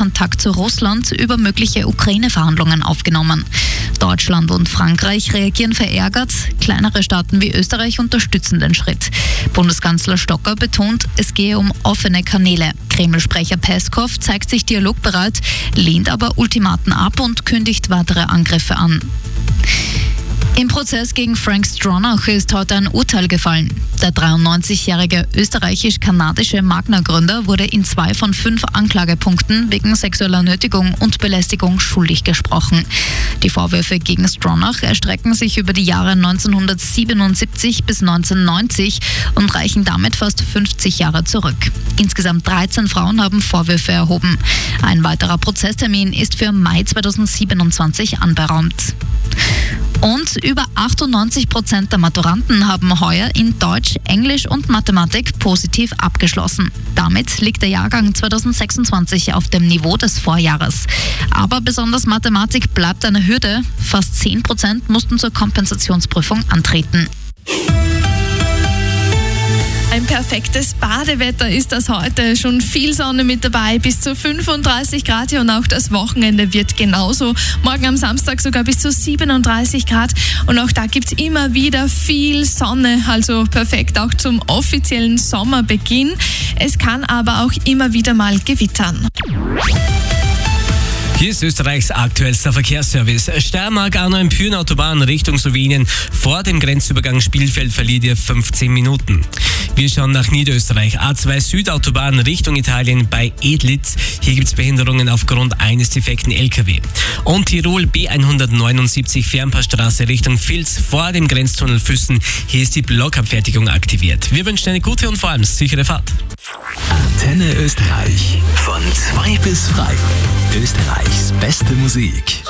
Kontakt zu Russland über mögliche Ukraine-Verhandlungen aufgenommen. Deutschland und Frankreich reagieren verärgert. Kleinere Staaten wie Österreich unterstützen den Schritt. Bundeskanzler Stocker betont, es gehe um offene Kanäle. Kreml-Sprecher Peskov zeigt sich dialogbereit, lehnt aber Ultimaten ab und kündigt weitere Angriffe an. Im Prozess gegen Frank Stronach ist heute ein Urteil gefallen. Der 93-jährige österreichisch-kanadische Magna-Gründer wurde in 2 von 5 Anklagepunkten wegen sexueller Nötigung und Belästigung schuldig gesprochen. Die Vorwürfe gegen Stronach erstrecken sich über die Jahre 1977 bis 1990 und reichen damit fast 50 Jahre zurück. Insgesamt 13 Frauen haben Vorwürfe erhoben. Ein weiterer Prozesstermin ist für Mai 2027 anberaumt. Und über 98% der Maturanten haben heuer in Deutsch, Englisch und Mathematik positiv abgeschlossen. Damit liegt der Jahrgang 2026 auf dem Niveau des Vorjahres. Aber besonders Mathematik bleibt eine Hürde. Fast 10% mussten zur Kompensationsprüfung antreten. Ein perfektes Badewetter ist das heute. Schon viel Sonne mit dabei, bis zu 35 Grad. Und auch das Wochenende wird genauso. Morgen am Samstag sogar bis zu 37 Grad. Und auch da gibt es immer wieder viel Sonne. Also perfekt auch zum offiziellen Sommerbeginn. Es kann aber auch immer wieder mal gewittern. Hier ist Österreichs aktuellster Verkehrsservice. Steiermark-Arnheim-Pyhrn-Autobahn Richtung Slowenien. Vor dem Grenzübergang Spielfeld verliert ihr 15 Minuten. Wir schauen nach Niederösterreich. A2 Südautobahn Richtung Italien bei Edlitz. Hier gibt es Behinderungen aufgrund eines defekten LKW. Und Tirol B179 Fernpassstraße Richtung Vils vor dem Grenztunnel Füssen. Hier ist die Blockabfertigung aktiviert. Wir wünschen eine gute und vor allem sichere Fahrt. Antenne Österreich. Von 2 bis frei. Österreichs beste Musik.